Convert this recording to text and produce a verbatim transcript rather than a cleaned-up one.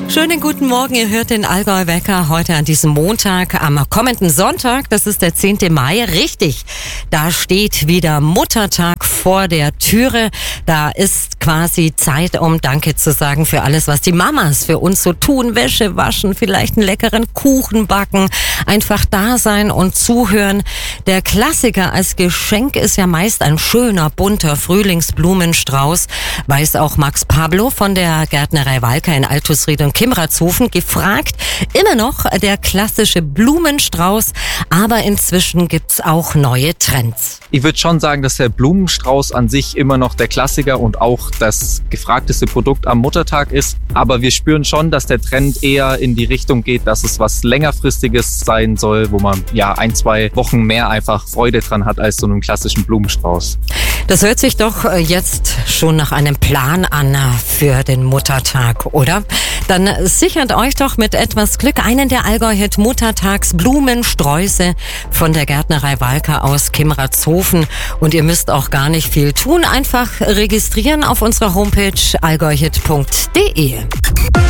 Schönen guten Morgen, ihr hört den Allgäu Wecker heute an diesem Montag, am kommenden Sonntag, das ist der zehnte Mai, richtig, da steht wieder Muttertag vor der Türe, da ist quasi Zeit, um Danke zu sagen für alles, was die Mamas für uns so tun, Wäsche waschen, vielleicht einen leckeren Kuchen backen, einfach da sein und zuhören. Der Klassiker als Geschenk ist ja meist ein schöner, bunter Frühlingsblumenstrauß, weiß auch Max Pablo von der Gärtnerei Walker in Altusried und Kimratshofen, gefragt. Immer noch der klassische Blumenstrauß, aber inzwischen gibt's auch neue Trends. Ich würde schon sagen, dass der Blumenstrauß an sich immer noch der Klassiker und auch das gefragteste Produkt am Muttertag ist. Aber wir spüren schon, dass der Trend eher in die Richtung geht, dass es was längerfristiges sein soll, wo man ja ein, zwei Wochen mehr einfach Freude dran hat als so einem klassischen Blumenstrauß. Das hört sich doch jetzt schon nach einem Plan an für den Muttertag, oder? Dann sichert euch doch mit etwas Glück einen der Allgäu-Hit Muttertags Blumensträuße von der Gärtnerei Walker aus Kimratshofen. Und ihr müsst auch gar nicht viel tun, einfach registrieren auf unserer Homepage allgäuhit punkt de.